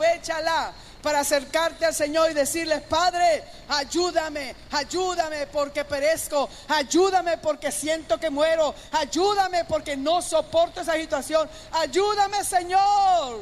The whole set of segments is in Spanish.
aprovéchala para acercarte al Señor y decirle: Padre, ayúdame, ayúdame porque perezco, ayúdame porque siento que muero, ayúdame porque no soporto esa situación, ayúdame, Señor.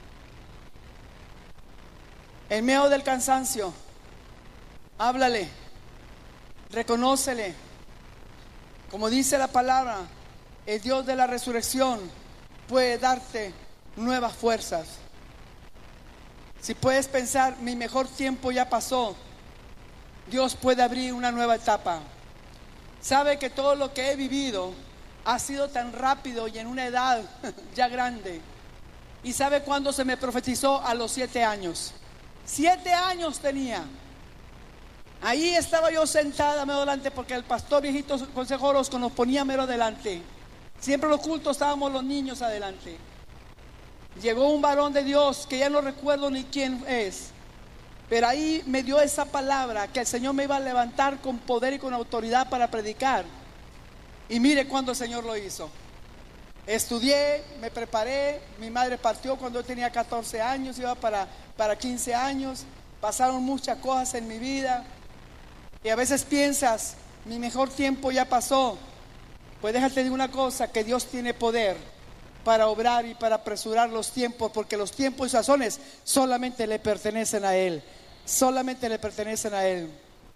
En medio del cansancio, háblale, reconócele. Como dice la palabra, el Dios de la resurrección puede darte nuevas fuerzas. Si puedes pensar: mi mejor tiempo ya pasó, Dios puede abrir una nueva etapa. Sabe que todo lo que he vivido ha sido tan rápido y en una edad ya grande. Y sabe cuándo se me profetizó: a los 7 años. 7 años tenía. Ahí estaba yo sentada mero delante, porque el pastor viejito Consejo Orozco nos ponía mero delante. Siempre en los cultos estábamos los niños adelante. Llegó un varón de Dios que ya no recuerdo ni quién es, pero ahí me dio esa palabra que el Señor me iba a levantar con poder y con autoridad para predicar. Y mire cuando el Señor lo hizo. Estudié, me preparé. Mi madre partió cuando yo tenía 14 años, iba para 15 años. Pasaron muchas cosas en mi vida. Y a veces piensas: mi mejor tiempo ya pasó. Pues déjate de una cosa, que Dios tiene poder para obrar y para apresurar los tiempos, porque los tiempos y sazones solamente le pertenecen a Él. Solamente le pertenecen a Él.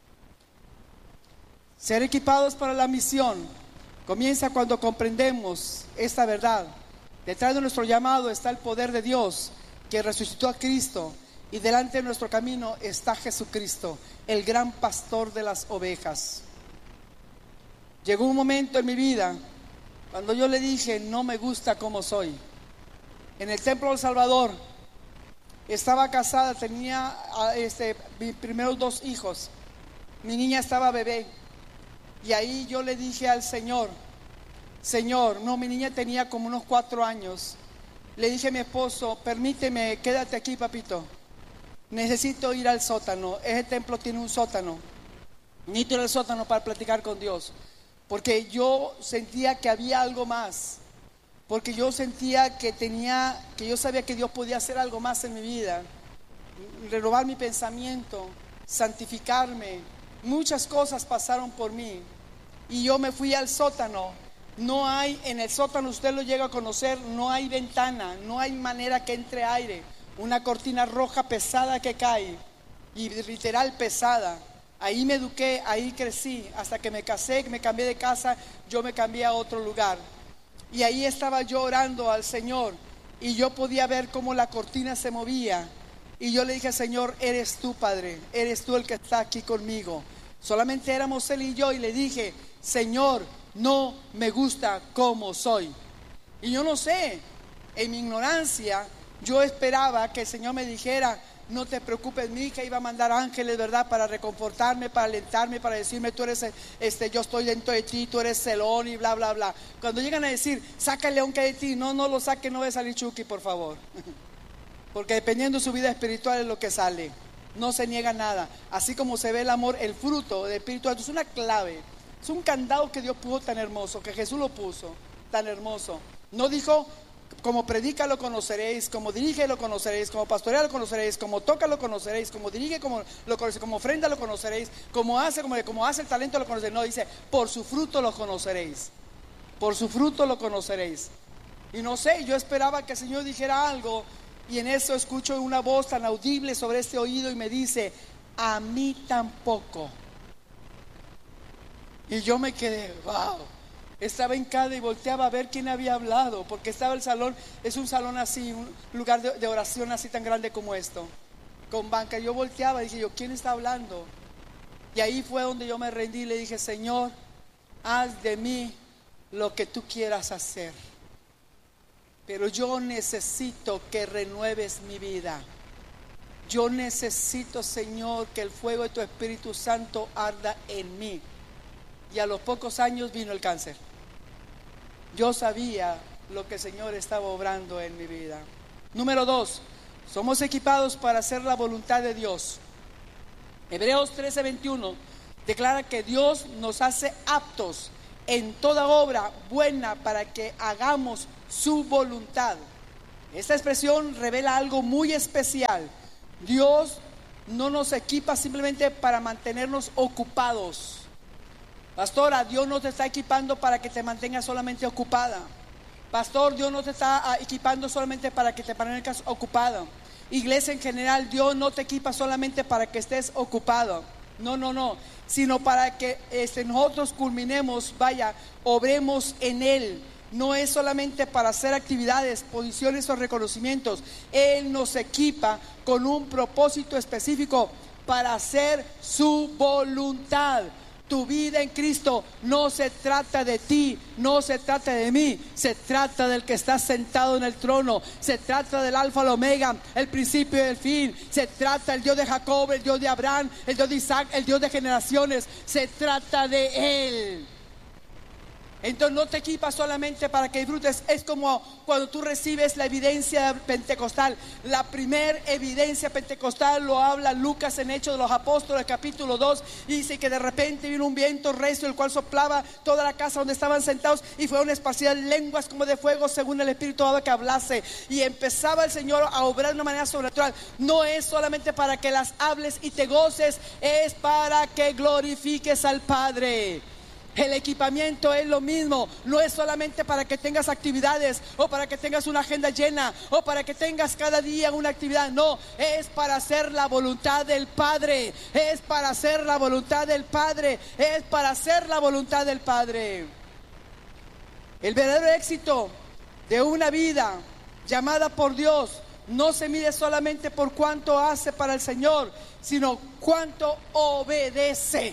Ser equipados para la misión comienza cuando comprendemos esta verdad. Detrás de nuestro llamado está el poder de Dios que resucitó a Cristo, y delante de nuestro camino está Jesucristo, el gran pastor de las ovejas. Llegó un momento en mi vida cuando yo le dije: no me gusta como soy. En el templo del Salvador estaba casada, tenía mis primeros 2 hijos. Mi niña estaba bebé. Y ahí yo le dije al Señor: Señor, no, mi niña tenía como unos 4 años. Le dije a mi esposo: permíteme, quédate aquí, papito. Necesito ir al sótano. Ese templo tiene un sótano. Necesito ir al sótano para platicar con Dios. Porque yo sentía que había algo más. Porque yo sentía que yo sabía que Dios podía hacer algo más en mi vida. Renovar mi pensamiento, santificarme. Muchas cosas pasaron por mí. Y yo me fui al sótano. No hay, en el sótano, usted lo llega a conocer, no hay ventana, no hay manera que entre aire. Una cortina roja pesada que cae, y literal pesada. Ahí me eduqué, ahí crecí, hasta que me casé, que me cambié de casa, yo me cambié a otro lugar. Y ahí estaba yo orando al Señor, y yo podía ver cómo la cortina se movía. Y yo le dije: Señor, eres tú, Padre, eres tú el que está aquí conmigo. Solamente éramos él y yo, y le dije: Señor, no me gusta como soy. Y yo no sé, en mi ignorancia, yo esperaba que el Señor me dijera: no te preocupes, mi hija, iba a mandar ángeles, ¿verdad?, para reconfortarme, para alentarme, para decirme: tú eres, yo estoy dentro de ti, tú eres celón y bla, bla, bla. Cuando llegan a decir: saca el león que hay de ti, no lo saque, no va a salir Chucky, por favor. Porque dependiendo de su vida espiritual es lo que sale. No se niega nada. Así como se ve el amor, el fruto del Espíritu Santo es una clave. Es un candado que Dios puso tan hermoso, que Jesús lo puso tan hermoso. No dijo: como predica lo conoceréis, como dirige lo conoceréis, como pastorea lo conoceréis, como toca lo conoceréis, como dirige como lo conoceréis, como ofrenda lo conoceréis, como hace el talento lo conoceréis. No, dice: por su fruto lo conoceréis. Por su fruto lo conoceréis. Y no sé, yo esperaba que el Señor dijera algo, y en eso escucho una voz tan audible sobre este oído y me dice: a mí tampoco. Y yo me quedé: wow. Estaba hincada y volteaba a ver quién había hablado, porque estaba el salón, es un salón así, un lugar de oración así tan grande como esto, con banca. Yo volteaba y dije yo: ¿quién está hablando? Y ahí fue donde yo me rendí y le dije: Señor, haz de mí lo que tú quieras hacer, pero yo necesito que renueves mi vida. Yo necesito, Señor, que el fuego de tu Espíritu Santo arda en mí. Y a los pocos años vino el cáncer. Yo sabía lo que el Señor estaba obrando en mi vida. Número 2, somos equipados para hacer la voluntad de Dios. Hebreos 13:21 declara que Dios nos hace aptos en toda obra buena para que hagamos su voluntad. Esta expresión revela algo muy especial. Dios no nos equipa simplemente para mantenernos ocupados. Pastora, Dios no te está equipando para que te mantengas solamente ocupada. Pastor, Dios no te está equipando solamente para que te mantengas ocupada. Iglesia en general, Dios no te equipa solamente para que estés ocupado. No, sino para que nosotros culminemos, obremos en Él. No es solamente para hacer actividades, posiciones o reconocimientos. Él nos equipa con un propósito específico para hacer su voluntad. Tu vida en Cristo no se trata de ti, no se trata de mí, se trata del que está sentado en el trono, se trata del alfa, el omega, el principio y el fin, se trata del Dios de Jacob, el Dios de Abraham, el Dios de Isaac, el Dios de generaciones, se trata de Él. Entonces no te equipas solamente para que disfrutes. Es como cuando tú recibes la evidencia pentecostal. La primer evidencia pentecostal lo habla Lucas en Hechos de los Apóstoles capítulo 2. Y dice que de repente vino un viento recio, el cual soplaba toda la casa donde estaban sentados, y fueron esparcidas lenguas como de fuego según el Espíritu dado que hablase. Y empezaba el Señor a obrar de una manera sobrenatural. No es solamente para que las hables y te goces, es para que glorifiques al Padre. El equipamiento es lo mismo. No es solamente para que tengas actividades, o para que tengas una agenda llena, o para que tengas cada día una actividad. No, es para hacer la voluntad del Padre. Es para hacer la voluntad del Padre. Es para hacer la voluntad del Padre. El verdadero éxito de una vida llamada por Dios no se mide solamente por cuánto hace para el Señor, sino cuánto obedece.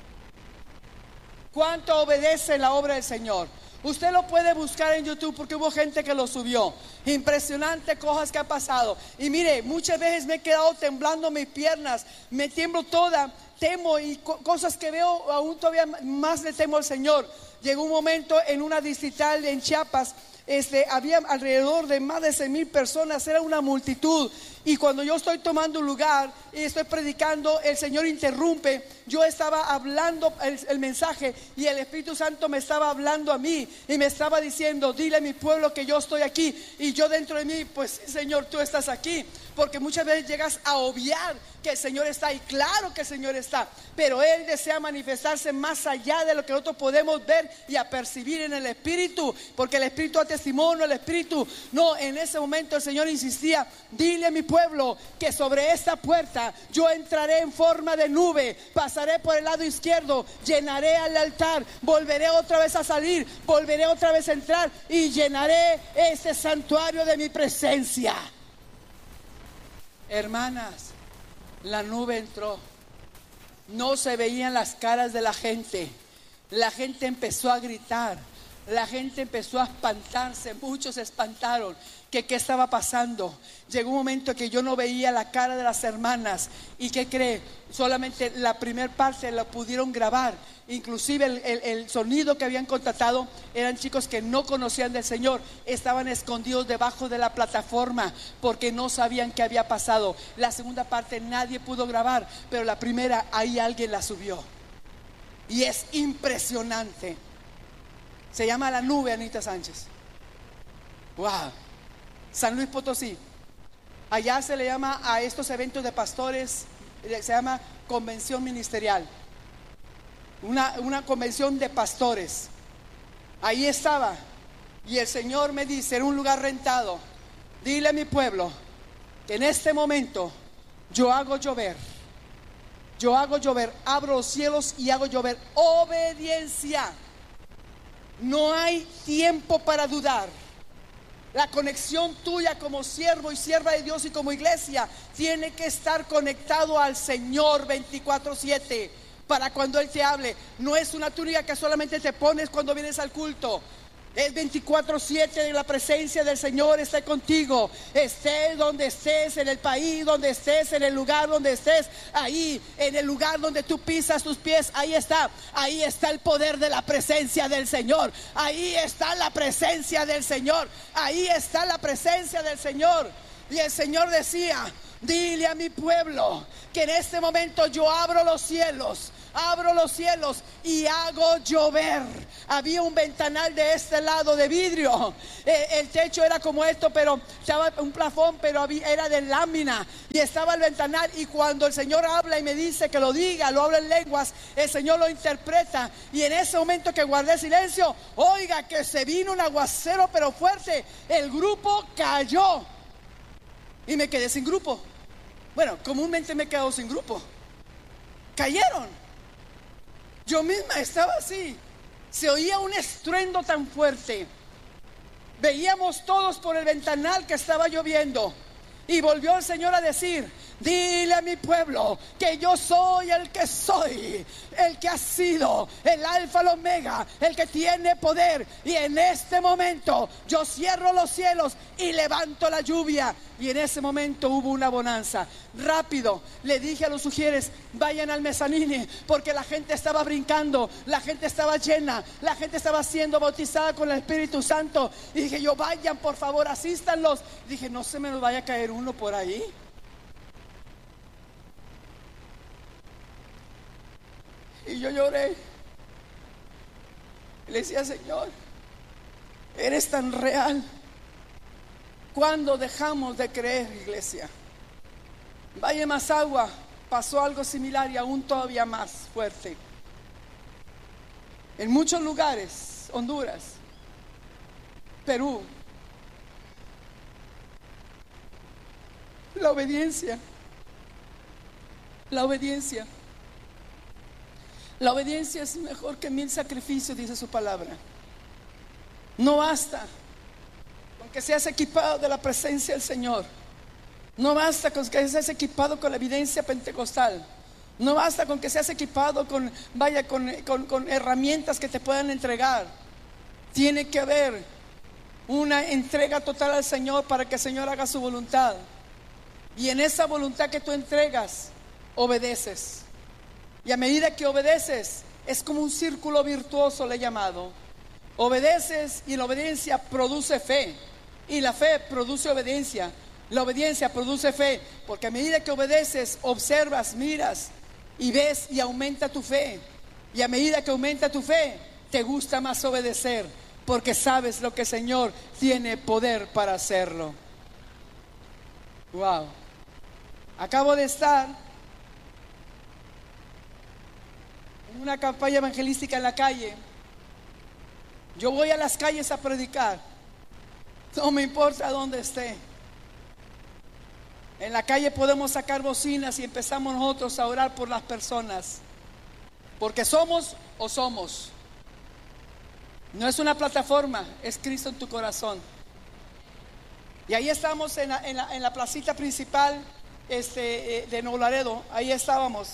¿Cuánto obedece la obra del Señor? Usted lo puede buscar en YouTube porque hubo gente que lo subió. Impresionante cosas que ha pasado. Y mire, muchas veces me he quedado temblando mis piernas, me tiemblo toda, temo, y cosas que veo aún todavía más le temo al Señor. Llegó un momento en una distrital en Chiapas, había alrededor de más de 100,000 personas, era una multitud. Y cuando yo estoy tomando un lugar y estoy predicando, el Señor interrumpe. Yo estaba hablando el mensaje, y el Espíritu Santo me estaba hablando a mí y me estaba diciendo: dile a mi pueblo que yo estoy aquí. Y yo dentro de mí, pues sí, Señor, tú estás aquí. Porque muchas veces llegas a obviar que el Señor está, y claro que el Señor está, pero Él desea manifestarse más allá de lo que nosotros podemos ver y apercibir en el Espíritu, porque el Espíritu da testimonio, el Espíritu no. En ese momento el Señor insistía: dile a mi pueblo que sobre esta puerta yo entraré en forma de nube, pasaré por el lado izquierdo, llenaré al altar, volveré otra vez a salir, volveré otra vez a entrar y llenaré este santuario de mi presencia. Hermanas, la nube entró. No se veían las caras de la gente. La gente empezó a gritar. La gente empezó a espantarse. Muchos se espantaron. ¿Qué estaba pasando? Llegó un momento que yo no veía la cara de las hermanas. ¿Y qué cree? Solamente la primer parte la pudieron grabar. Inclusive el sonido que habían contratado eran chicos que no conocían del Señor. Estaban escondidos debajo de la plataforma porque no sabían qué había pasado. La segunda parte nadie pudo grabar, pero la primera, ahí alguien la subió. Y es impresionante. Se llama La Nube, Anita Sánchez. Wow. San Luis Potosí. Allá se le llama a estos eventos de pastores, se llama convención ministerial. Una convención de pastores. Ahí estaba. Y el Señor me dice, en un lugar rentado: dile a mi pueblo que en este momento yo hago llover. Yo hago llover, abro los cielos y hago llover obediencia. No hay tiempo para dudar. La conexión tuya como siervo y sierva de Dios y como iglesia tiene que estar conectado al Señor 24/7 para cuando Él te hable. No es una túnica que solamente te pones cuando vienes al culto. Es 24/7, la presencia del Señor está contigo. Estés donde estés, en el país donde estés, en el lugar donde estés, ahí, en el lugar donde tú pisas tus pies, ahí está el poder de la presencia del Señor. Ahí está la presencia del Señor. Ahí está la presencia del Señor. Y el Señor decía: Dile a mi pueblo que en este momento yo abro los cielos y hago llover. Había un ventanal de este lado de vidrio. El techo era como esto, pero estaba un plafón, pero era de lámina. Y estaba el ventanal. Y cuando el Señor habla y me dice que lo diga, lo habla en lenguas, el Señor lo interpreta. Y en ese momento que guardé silencio, oiga que se vino un aguacero pero fuerte. El grupo cayó y me quedé sin grupo. Bueno, comúnmente me he quedado sin grupo. Cayeron. Yo misma estaba así. Se oía un estruendo tan fuerte. Veíamos todos por el ventanal que estaba lloviendo. Y volvió el Señor a decir: dile a mi pueblo que yo soy el que soy, el que ha sido, el alfa, el omega, el que tiene poder. Y en este momento yo cierro los cielos y levanto la lluvia. Y en ese momento hubo una bonanza. Rápido le dije a los sugieres: vayan al mezanine, porque la gente estaba brincando, la gente estaba llena, la gente estaba siendo bautizada con el Espíritu Santo. Y dije yo: vayan por favor, asístanlos. Dije: no se me nos vaya a caer uno por ahí. Y yo lloré. Le decía: Señor, eres tan real. ¿Cuándo dejamos de creer, iglesia? Valle Mazagua pasó algo similar y aún todavía más fuerte. En muchos lugares, Honduras, Perú, la obediencia es mejor que 1000 sacrificios, dice su palabra. No basta con que seas equipado de la presencia del Señor. No basta con que seas equipado con la evidencia pentecostal. No basta con que seas equipado con herramientas que te puedan entregar. Tiene que haber una entrega total al Señor para que el Señor haga su voluntad. Y en esa voluntad que tú entregas, obedeces. Y a medida que obedeces, es como un círculo virtuoso, le he llamado. Obedeces y la obediencia produce fe. Y la fe produce obediencia. La obediencia produce fe. Porque a medida que obedeces, observas, miras y ves y aumenta tu fe. Y a medida que aumenta tu fe, te gusta más obedecer, porque sabes lo que el Señor tiene poder para hacerlo. Wow. Acabo de estar en una campaña evangelística en la calle. Yo voy a las calles a predicar. No me importa dónde esté. En la calle podemos sacar bocinas y empezamos nosotros a orar por las personas. Porque somos o somos. No es una plataforma, es Cristo en tu corazón. Y ahí estamos en la placita principal de Nuevo Laredo. Ahí estábamos,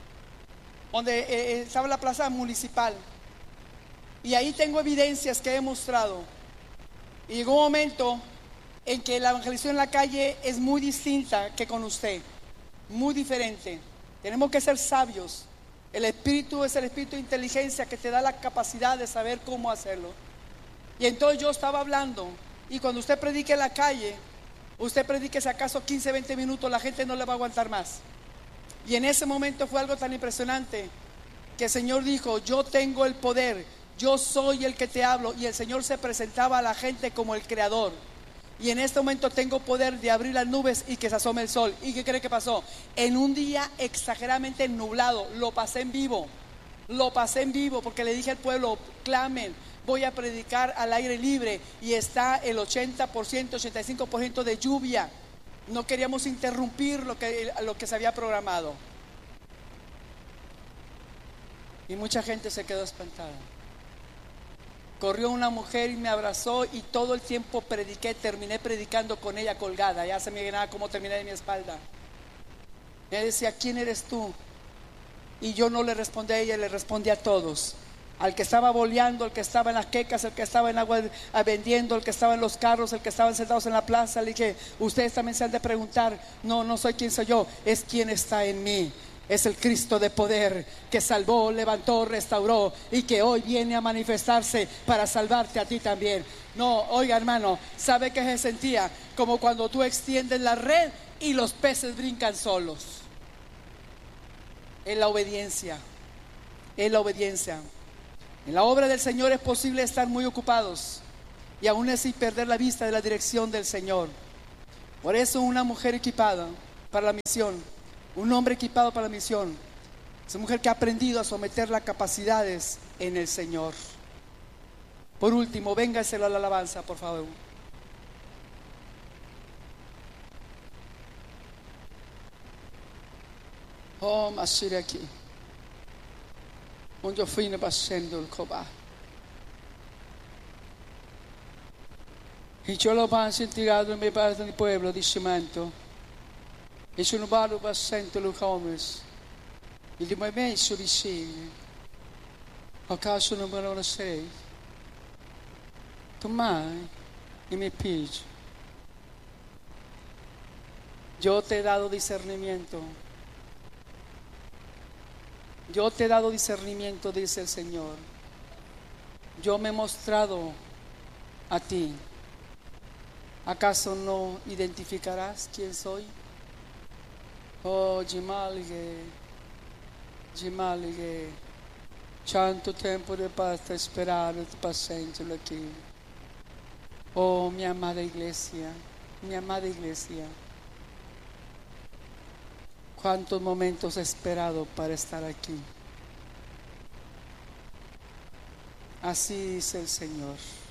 donde estaba la plaza municipal. Y ahí tengo evidencias que he mostrado. Y llegó un momento en que la evangelización en la calle es muy distinta que con usted. Muy diferente. Tenemos que ser sabios. El Espíritu es el Espíritu de inteligencia que te da la capacidad de saber cómo hacerlo. Y entonces yo estaba hablando. Y cuando usted predique en la calle, usted predique si acaso 15, 20 minutos, la gente no le va a aguantar más. Y en ese momento fue algo tan impresionante que el Señor dijo: yo tengo el poder, yo soy el que te hablo. Y el Señor se presentaba a la gente como el creador. Y en este momento tengo poder de abrir las nubes y que se asome el sol. ¿Y qué cree que pasó? En un día exageradamente nublado, lo pasé en vivo. Lo pasé en vivo porque le dije al pueblo: clamen, voy a predicar al aire libre. Y está el 80%, 85% de lluvia. No queríamos interrumpir lo que se había programado. Y mucha gente se quedó espantada. Corrió una mujer y me abrazó y todo el tiempo prediqué, terminé predicando con ella colgada. Ya se me llenaba como terminé de mi espalda. Ella decía: ¿quién eres tú? Y yo no le respondí a ella, le respondí a todos. Al que estaba boleando, el que estaba en las quecas, el que estaba en agua vendiendo, el que estaba en los carros, el que estaban sentados en la plaza. Le dije: ustedes también se han de preguntar. No soy quien soy yo, es quien está en mí. Es el Cristo de poder que salvó, levantó, restauró y que hoy viene a manifestarse para salvarte a ti también. No, oiga hermano, ¿sabe qué se sentía? Como cuando tú extiendes la red y los peces brincan solos. Es la obediencia. Es la obediencia. En la obra del Señor es posible estar muy ocupados y aún así perder la vista de la dirección del Señor. Por eso una mujer equipada para la misión, un hombre equipado para la misión, es una mujer que ha aprendido a someter las capacidades en el Señor. Por último, véngaselo a la alabanza, por favor. Oh, Masire aquí. Onde fine pasando el coba. Y yo lo van sentirado en mi parte del pueblo di cemento. E sono vado passando los homes. Il di mai messo di segni. Acaso numero 6. Tu mai y me pide. Yo te he dado discernimiento. Yo te he dado discernimiento, dice el Señor. Yo me he mostrado a ti. ¿Acaso no identificarás quién soy? Oh, Gimalige, tanto tempo de pasta esperar tu paciente aquí. Oh, mi amada iglesia, cuántos momentos he esperado para estar aquí. Así dice el Señor.